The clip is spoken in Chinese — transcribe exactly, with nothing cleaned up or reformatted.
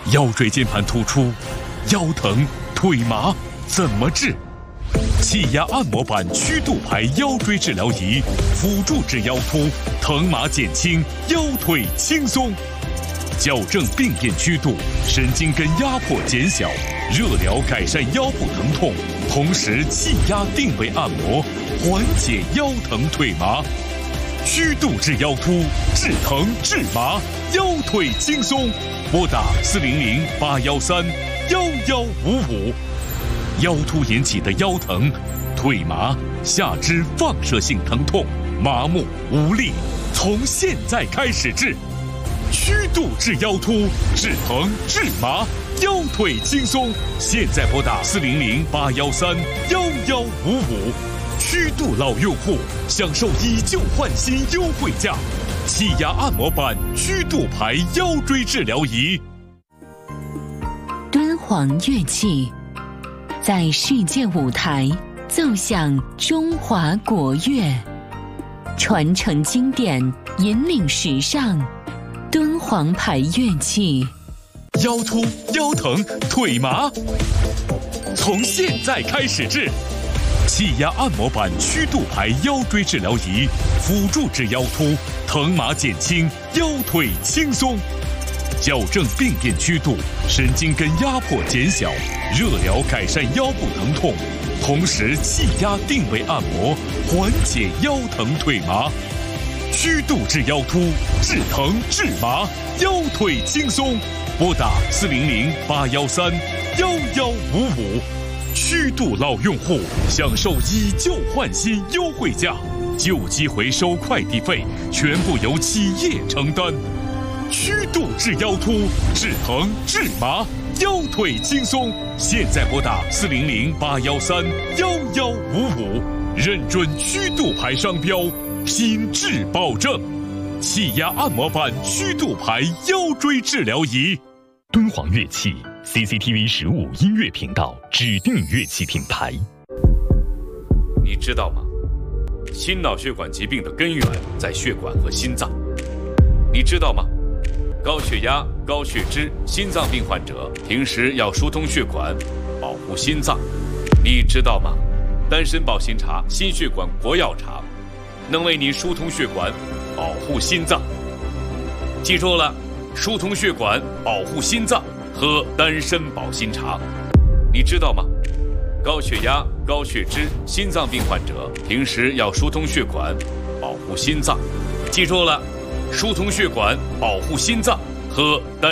腰椎间盘突出、腰疼、腿麻怎么治？气压按摩板曲度排腰椎治疗仪，辅助治腰突，疼麻减轻，腰腿轻松。矫正病变曲度，神经根压迫减小，热疗改善腰部疼痛，同时气压定位按摩，缓解腰疼腿麻。曲度治腰突，治疼治麻，腰腿轻松。拨打四零零八幺三幺幺五五。腰突引起的腰疼、腿麻、下肢放射性疼痛、麻木无力，从现在开始治。曲度治腰突，治疼治麻，腰腿轻松。现在拨打四零零八幺三幺幺五五。曲度老用户享受以旧换新优惠价，气压按摩板曲度排腰椎治疗仪。 敦煌乐器在世界舞台奏响中华国乐，传承经典，引领时尚。敦煌牌乐器， 腰突、腰疼、腿麻，从现在开始治。气压按摩板曲度排腰椎治疗仪，辅助治腰突，疼麻减轻，腰腿轻松。矫正病变曲度，神经根压迫减小，热疗改善腰部疼痛，同时气压定位按摩，缓解腰疼腿麻。曲度治腰突，治疼治麻，腰腿轻松。拨打四零零八幺三幺幺五五。曲度老用户享受以旧换新优惠价，旧机回收快递费全部由企业承担。曲度治腰突，治疼治麻，腰腿轻松。现在拨打四零零八幺三幺幺五五，认准曲度牌商标，品质保证。气压按摩板曲度牌腰椎治疗仪。 敦煌乐器 C C T V 十五音乐频道指定乐器品牌。 你知道吗？心脑血管疾病的根源在血管和心脏。你知道吗？高血压、高血脂、心脏病患者平时要疏通血管，保护心脏。你知道吗？丹参保心茶心血管国药茶，能为你疏通血管，保护心脏。记住了，疏通血管，保护心脏，喝丹参保心茶。你知道吗？高血压、高血脂、心脏病患者平时要疏通血管，保护心脏。记住了，疏通血管，保护心脏，喝丹